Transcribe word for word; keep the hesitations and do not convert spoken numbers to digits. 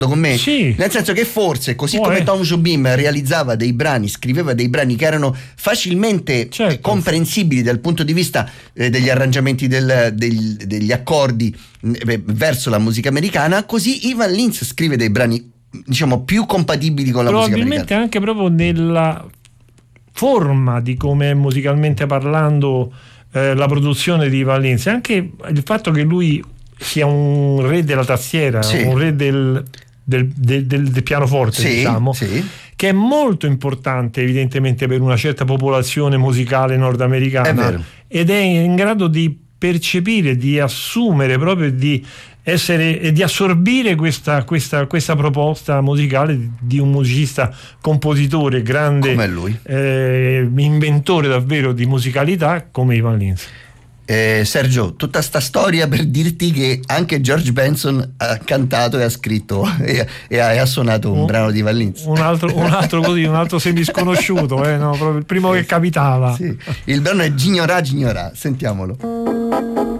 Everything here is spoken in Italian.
con me? Sì. Nel senso che forse, così Oh, come eh. Tom Jobim realizzava dei brani, scriveva dei brani che erano facilmente Certo. eh, comprensibili dal punto di vista eh, degli arrangiamenti del- del- degli accordi eh, verso la musica americana, così Ivan Lins scrive dei brani, diciamo, più compatibili con la musica Probabilmente americana. anche proprio nella forma di come è musicalmente parlando eh, la produzione di Ivan Lins, anche il fatto che lui sia un re della tastiera, Sì. un re del, del, del- del- del pianoforte, Sì, diciamo, sì. che è molto importante evidentemente per una certa popolazione musicale È nordamericana, vero. ed è in grado di percepire, di assumere proprio, di essere e di assorbire questa, questa, questa proposta musicale di un musicista, compositore, grande, Come lui. eh, inventore davvero di musicalità come Ivan Lins. Eh, Sergio, tutta sta storia per dirti che anche George Benson ha cantato e ha scritto e, e ha, e ha suonato un, Un- brano di Ivan Lins. Un altro, un altro così, un altro semisconosciuto, eh, no? Proprio il primo che capitava. Sì. Il brano è Gignorà Gignorà, sentiamolo.